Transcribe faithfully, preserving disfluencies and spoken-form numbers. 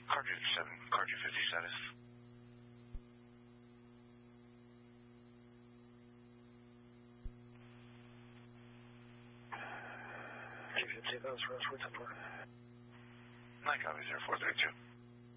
Car fifty-seven, car two fifty status. two fifty, that was for us, what's up for? Nine copies there, four thirty-two.